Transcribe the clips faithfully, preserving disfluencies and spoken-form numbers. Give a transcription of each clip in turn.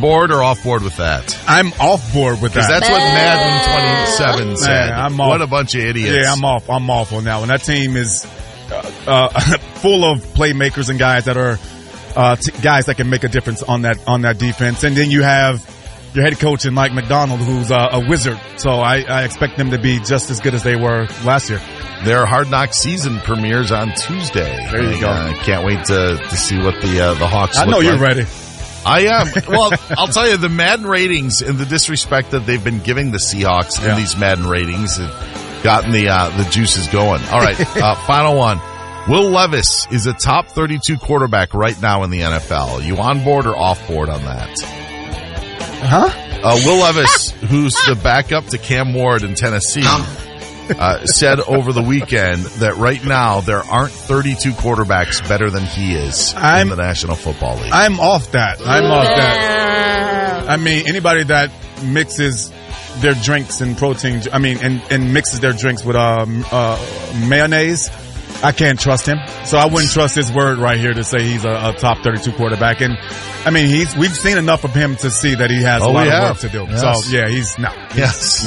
board or off board with that? I'm off board with that. Because that's what Madden twenty-seven said. Man, I'm off. What a bunch of idiots. Yeah, I'm off. I'm off on that one. That team is uh, uh, full of playmakers and guys that are uh, t- guys that can make a difference on that on that defense. And then you have your head coach in Mike McDonald, who's uh, a wizard. So I, I expect them to be just as good as they were last year. Their Hard Knock season premieres on Tuesday. There you and, go. Uh, can't wait to, to see what the uh, the Hawks I look know you're like. ready. I am. Well, I'll tell you, the Madden ratings and the disrespect that they've been giving the Seahawks Yeah. in these Madden ratings have gotten the uh, the juices going. All right, uh, final one. Will Levis is a top thirty-two quarterback right now in the N F L. Are you on board or off board on that? Huh? Uh, Will Levis, who's the backup to Cam Ward in Tennessee, uh, said over the weekend that right now there aren't thirty-two quarterbacks better than he is I'm, in the National Football League. I'm off that. I'm off that. I mean, anybody that mixes their drinks and protein, I mean, and, and mixes their drinks with um, uh, mayonnaise, I can't trust him. So I wouldn't trust his word right here to say he's a, a top thirty-two quarterback. And I mean, he's we've seen enough of him to see that he has Oh, a lot we of have. work to do. Yes. So yeah, he's no. He's, Yes. No.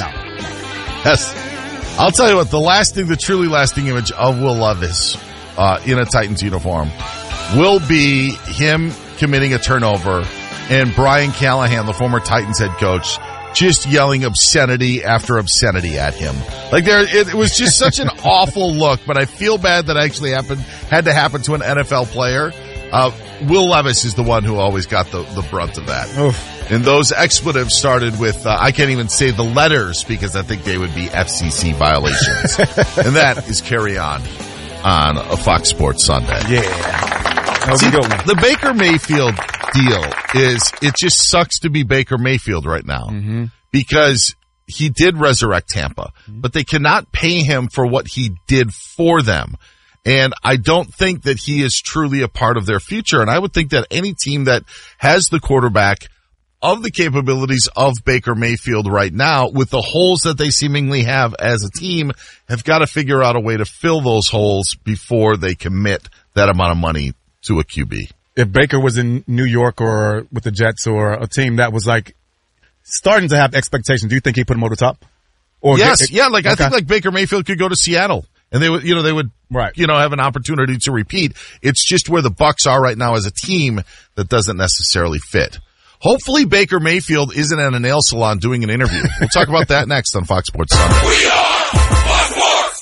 Yes. I'll tell you what, the lasting, the truly lasting image of Will Levis uh, in a Titans uniform will be him committing a turnover and Brian Callahan, the former Titans head coach, just yelling obscenity after obscenity at him. Like there, it, it was just such an awful look, but I feel bad that actually happened, had to happen to an N F L player. Uh, Will Levis is the one who always got the, the brunt of that. Oof. And those expletives started with, uh, I can't even say the letters because I think they would be F C C violations. And that is Carry On on a Fox Sports Sunday. Yeah. That was See, a good one. the Baker Mayfield deal is, it just sucks to be Baker Mayfield right now Mm-hmm. because he did resurrect Tampa, but they cannot pay him for what he did for them. And I don't think that he is truly a part of their future. And I would think that any team that has the quarterback of the capabilities of Baker Mayfield right now, with the holes that they seemingly have as a team, have got to figure out a way to fill those holes before they commit that amount of money to a Q B. If Baker was in New York or with the Jets or a team that was like starting to have expectations, do you think he'd put him over the top? Or Yes, get- yeah, like I Okay. think like Baker Mayfield could go to Seattle and they would, you know, they would, Right. you know, have an opportunity to repeat. It's just where the Bucs are right now as a team that doesn't necessarily fit. Hopefully Baker Mayfield isn't at a nail salon doing an interview. We'll talk about that next on Fox Sports Sunday. We are Fox Sports.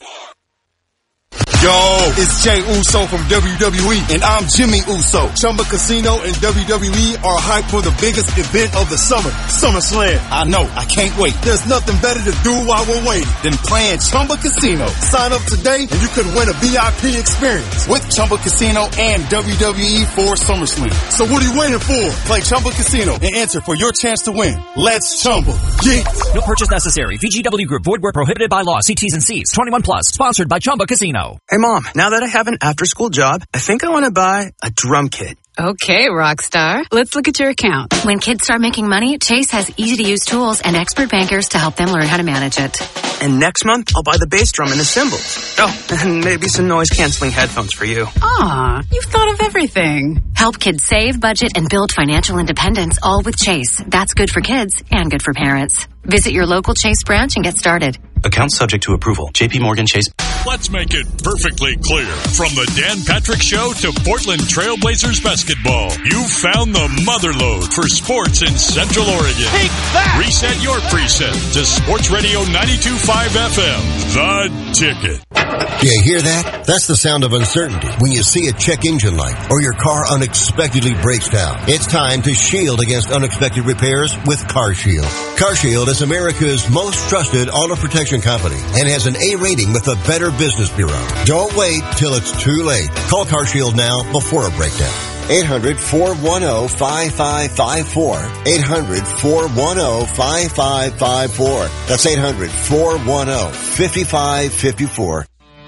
Yo, it's Jay Uso from W W E, and I'm Jimmy Uso. Chumba Casino and W W E are hyped for the biggest event of the summer, SummerSlam. I know, I can't wait. There's nothing better to do while we're waiting than playing Chumba Casino. Sign up today and you could win a V I P experience with Chumba Casino and W W E for SummerSlam. So what are you waiting for? Play Chumba Casino and enter for your chance to win. Let's Chumba. Yeah. No purchase necessary. V G W Group. Void where prohibited by law. See T's and C's. twenty-one plus. Sponsored by Chumba Casino. Hey, Mom, now that I have an after-school job, I think I want to buy a drum kit. Okay, Rockstar. Let's look at your account. When kids start making money, Chase has easy-to-use tools and expert bankers to help them learn how to manage it. And next month, I'll buy the bass drum and the cymbals. Oh, and maybe some noise-canceling headphones for you. Aw, you've thought of everything. Help kids save, budget, and build financial independence, all with Chase. That's good for kids and good for parents. Visit your local Chase branch and get started. Account subject to approval. J P Morgan Chase. Let's make it perfectly clear. From the Dan Patrick Show to Portland Trailblazers basketball, you found the motherlode for sports in Central Oregon. Take that! Reset your preset to Sports Radio ninety-two point five F M. The Ticket. You hear that? That's the sound of uncertainty when you see a check engine light or your car unexpectedly breaks down. It's time to shield against unexpected repairs with CarShield. CarShield is America's most trusted auto protection company and has an A rating with the Better Business Bureau. Don't wait till it's too late. Call CarShield now before a breakdown. eight hundred, four one zero, five five five four. eight hundred, four one zero, five five five four. That's eight hundred, four one zero, five five five four.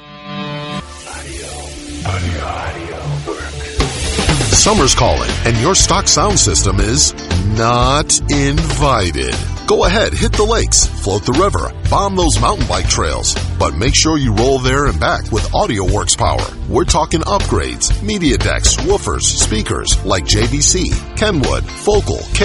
Summer's calling, and your stock sound system is not invited. Go ahead, hit the lakes, float the river, bomb those mountain bike trails, but make sure you roll there and back with AudioWorks power. We're talking upgrades, media decks, woofers, speakers like J V C, Kenwood, Focal,